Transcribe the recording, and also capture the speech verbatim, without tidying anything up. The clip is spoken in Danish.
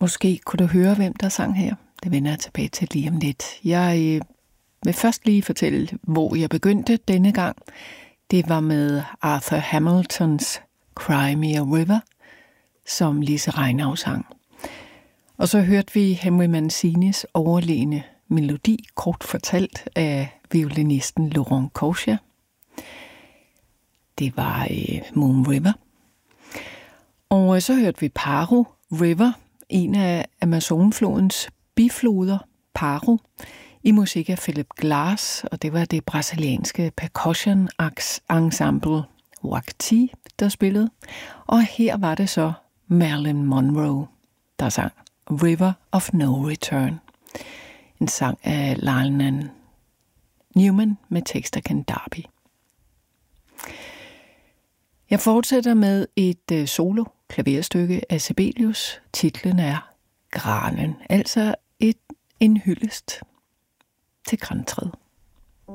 Måske kunne du høre, hvem der sang her. Det vender jeg tilbage til lige om lidt. Jeg øh, vil først lige fortælle, hvor jeg begyndte denne gang. Det var med Arthur Hamiltons Cry Me a River, som Lise Reinau sang. Og så hørte vi Henry Mancinis overlegne melodi, kort fortalt af violinisten Laurent Cauchat. Det var øh, Moon River. Og så hørte vi Paro River, en af Amazonflodens bifloder, Paro, i musik af Philip Glass, og det var det brasilianske percussion ensemble Wakti, der spillede. Og her var det så Marilyn Monroe, der sang River of No Return, en sang af Lionel Newman med tekst af Ken Darby. Jeg fortsætter med et uh, solo klaverstykke af Sibelius. Titlen er Granen, altså et, en hyldest til grantræet.